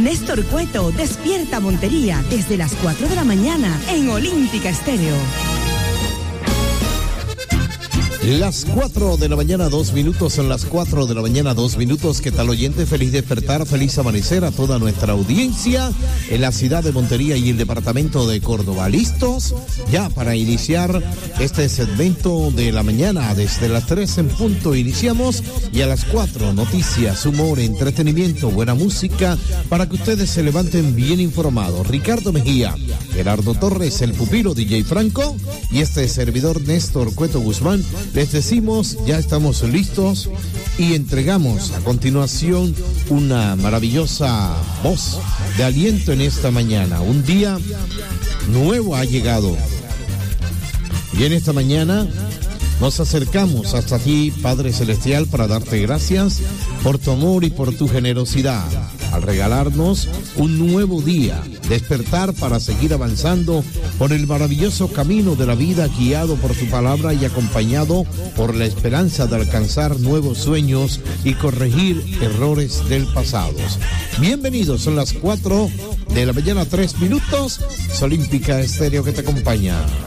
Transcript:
Néstor Cueto despierta Montería desde las 4 de la mañana en Olímpica Estéreo. Las 4 de la mañana, 2 minutos, son las 4 de la mañana, 2 minutos. ¿Qué tal, oyente? Feliz despertar, feliz amanecer a toda nuestra audiencia en la ciudad de Montería y el departamento de Córdoba. ¿Listos? Ya para iniciar este segmento de la mañana, desde las 3 en punto iniciamos, y a las 4 noticias, humor, entretenimiento, buena música, para que ustedes se levanten bien informados. Ricardo Mejía, Gerardo Torres, el pupilo DJ Franco y este servidor Néstor Cueto Guzmán. Les decimos, ya estamos listos y entregamos a continuación una maravillosa voz de aliento en esta mañana. Un día nuevo ha llegado y en esta mañana nos acercamos hasta ti, Padre Celestial, para darte gracias por tu amor y por tu generosidad al regalarnos un nuevo día, despertar para seguir avanzando por el maravilloso camino de la vida, guiado por tu palabra y acompañado por la esperanza de alcanzar nuevos sueños y corregir errores del pasado. Bienvenidos, son las 4 de la mañana, 3 minutos, es Olímpica Estéreo que te acompaña.